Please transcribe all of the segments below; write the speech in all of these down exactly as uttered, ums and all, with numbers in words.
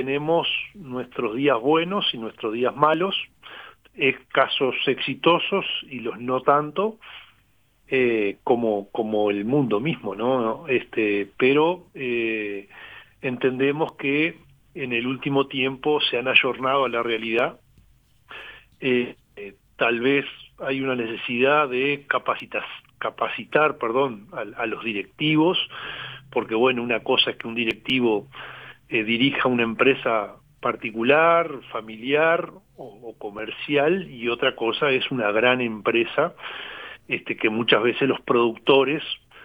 tenemos nuestros días buenos y nuestros días malos, eh, casos exitosos y los no tanto, eh, como, como el mundo mismo, ¿no? Este, pero eh, entendemos que en el último tiempo se han ayornado a la realidad. Eh, eh, tal vez hay una necesidad de capacitar, capacitar perdón, a, a los directivos, porque bueno, una cosa es que un directivo eh, dirija una empresa particular, familiar o, o comercial, y otra cosa es una gran empresa, este, que muchas veces los productores,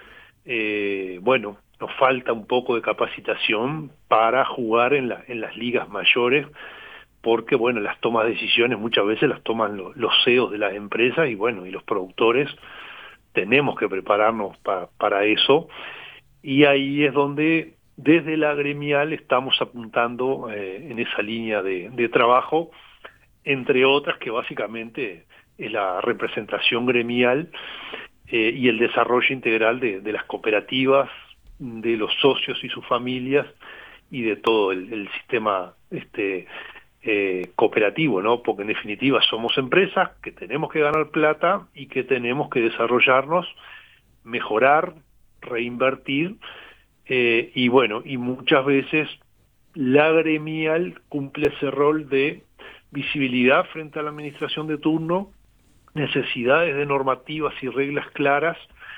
eh, bueno, nos falta un poco de capacitación para jugar en, la, en las ligas mayores, porque bueno, las tomas de decisiones muchas veces las toman lo, los C E Os de las empresas, y bueno, y los productores tenemos que prepararnos pa, para eso, y ahí es donde desde la gremial estamos apuntando eh, en esa línea de, de trabajo, entre otras que básicamente es la representación gremial eh, y el desarrollo integral de, de las cooperativas, de los socios y sus familias, y de todo el, el sistema este eh, cooperativo, ¿no? Porque en definitiva somos empresas que tenemos que ganar plata y que tenemos que desarrollarnos, mejorar, reinvertir, eh, y bueno, y muchas veces la gremial cumple ese rol de visibilidad frente a la administración de turno, necesidades de normativas y reglas claras,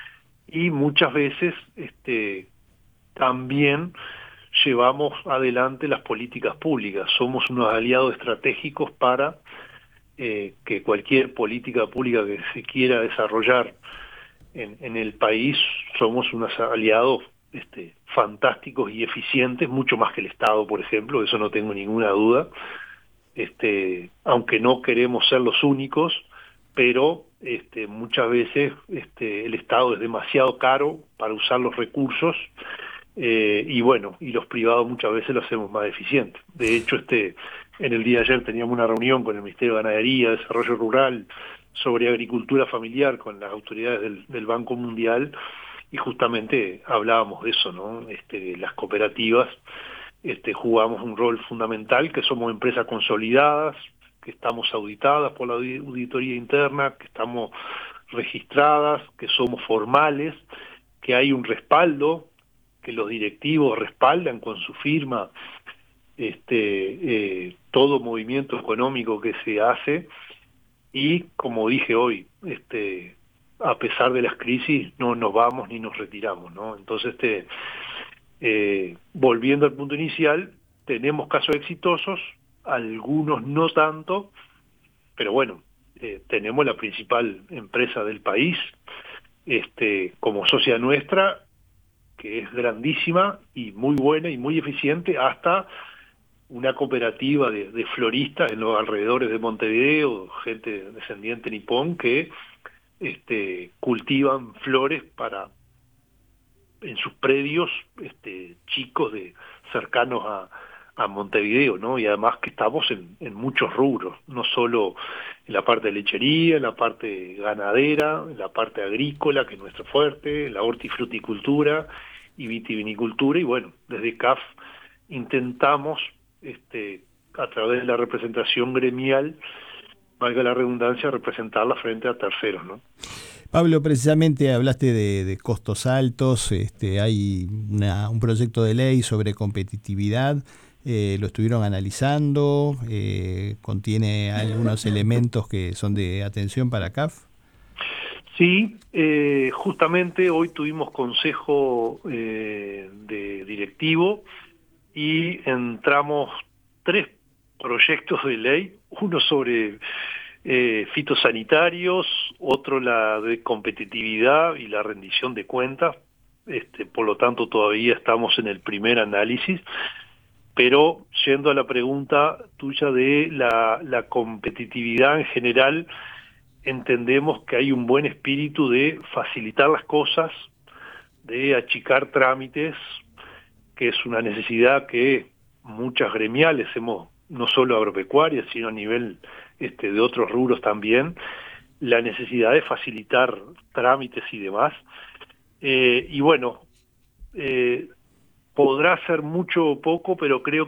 y muchas veces este, también llevamos adelante las políticas públicas. Somos unos aliados estratégicos para eh, que cualquier política pública que se quiera desarrollar en, en el país, somos unos aliados este, fantásticos y eficientes, mucho más que el Estado, por ejemplo, eso no tengo ninguna duda, este, aunque no queremos ser los únicos, pero este, muchas veces este, el Estado es demasiado caro para usar los recursos, eh, y bueno, y los privados muchas veces lo hacemos más eficiente. De hecho, este, en el día de ayer teníamos una reunión con el Ministerio de Ganadería, Desarrollo Rural, sobre agricultura familiar con las autoridades del, del Banco Mundial, y justamente hablábamos de eso, ¿no? Este, las cooperativas este, jugamos un rol fundamental, que somos empresas consolidadas, que estamos auditadas por la auditoría interna, que estamos registradas, que somos formales, que hay un respaldo, que los directivos respaldan con su firma este, eh, todo movimiento económico que se hace, y como dije hoy, este, a pesar de las crisis no nos vamos ni nos retiramos, ¿no? Entonces, este, eh, volviendo al punto inicial, tenemos casos exitosos, algunos no tanto, pero bueno, eh, tenemos la principal empresa del país este, como socia nuestra, que es grandísima y muy buena y muy eficiente, hasta una cooperativa de, de floristas en los alrededores de Montevideo, gente descendiente nipón, que este, cultivan flores para en sus predios este, chicos de cercanos a, a Montevideo, ¿no? Y además que estamos en, en muchos rubros, no solo en la parte de lechería, en la parte ganadera, en la parte agrícola, que es nuestro fuerte, la hortifruticultura y vitivinicultura, y bueno, desde C A F intentamos, este, a través de la representación gremial, valga la redundancia, representarla frente a terceros, ¿no? Pablo, precisamente hablaste de, de costos altos, este, hay una, un proyecto de ley sobre competitividad, eh, lo estuvieron analizando, eh, contiene algunos elementos que son de atención para C A F. Sí, eh, justamente hoy tuvimos consejo eh, de directivo y entramos tres proyectos de ley, uno sobre eh, fitosanitarios, otro la de competitividad y la rendición de cuentas, este, por lo tanto todavía estamos en el primer análisis, pero yendo a la pregunta tuya de la, la competitividad en general, entendemos que hay un buen espíritu de facilitar las cosas, de achicar trámites, que es una necesidad que muchas gremiales hemos, no solo agropecuarias, sino a nivel este, de otros rubros también, la necesidad de facilitar trámites y demás. Eh, y bueno, eh, podrá ser mucho o poco, pero creo